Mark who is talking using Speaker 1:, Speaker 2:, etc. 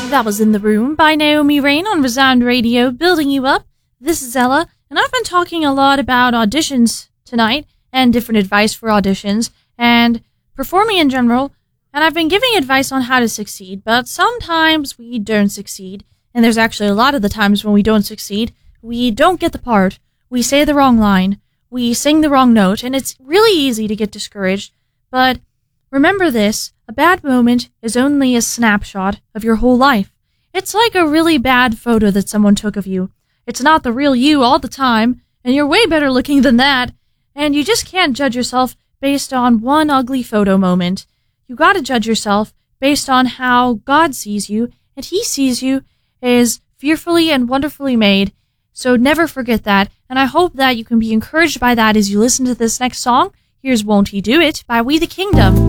Speaker 1: That was In the Room by Naomi Rain on Resound Radio, building you up. This is Ella, and I've been talking a lot about auditions tonight, and different advice for auditions, and performing in general, and I've been giving advice on how to succeed, but sometimes we don't succeed, and there's actually a lot of the times when we don't succeed, we don't get the part, we say the wrong line, we sing the wrong note, and it's really easy to get discouraged, but remember this, a bad moment is only a snapshot of your whole life. It's like a really bad photo that someone took of you. It's not the real you all the time, and you're way better looking than that, and you just can't judge yourself based on one ugly photo moment. You gotta judge yourself based on how God sees you, and He sees you as fearfully and wonderfully made. So never forget that, and I hope that you can be encouraged by that as you listen to this next song. Here's Won't He Do It by We the Kingdom.